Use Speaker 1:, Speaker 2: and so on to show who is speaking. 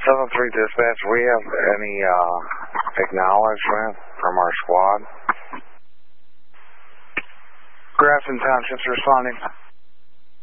Speaker 1: 7-3 dispatch, we have any acknowledgement from our squad? Grafton Township's responding.